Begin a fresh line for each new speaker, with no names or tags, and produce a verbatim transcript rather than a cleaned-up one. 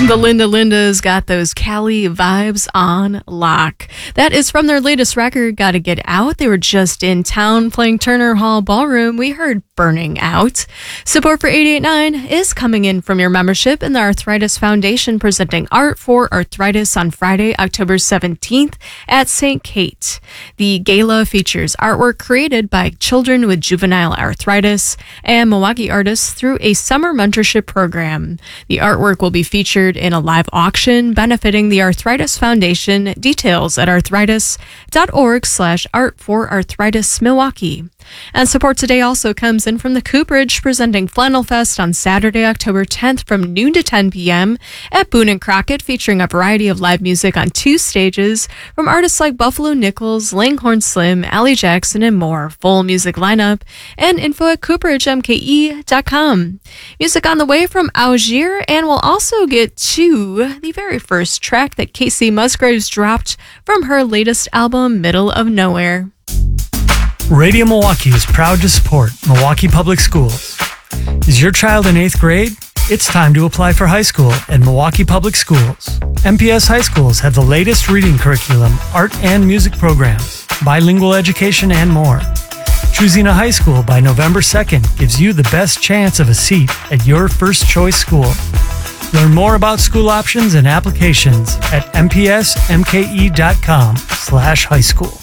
The Linda Lindas got those Cali vibes on lock. That is from their latest record, Gotta Get Out. They were just in town playing Turner Hall Ballroom. We heard Burning Out. Support for eight eight nine is coming in from your membership in the Arthritis Foundation, presenting Art for Arthritis on Friday, October seventeenth at Saint Kate. The gala features artwork created by children with juvenile arthritis and Milwaukee artists through a summer mentorship program. The artwork will be featured in a live auction benefiting the Arthritis Foundation. Details at arthritis.org slash art for arthritis Milwaukee. And support today also comes in from the Cooperage, presenting Flannel Fest on Saturday, October tenth from noon to ten p.m. at Boone and Crockett, featuring a variety of live music on two stages from artists like Buffalo Nichols, Langhorne Slim, Allie Jackson, and more. Full music lineup and info at cooperage m k e dot com. Music on the way from Algier, and we'll also get to the very first track that Casey Musgraves dropped from her latest album, Middle of Nowhere.
Radio Milwaukee is proud to support Milwaukee Public Schools. Is your child in eighth grade? It's time to apply for high school at Milwaukee Public Schools. M P S high schools have the latest reading curriculum, art and music programs, bilingual education, and more. Choosing a high school by November second gives you the best chance of a seat at your first choice school. Learn more about school options and applications at m p s m k e dot com slash high school.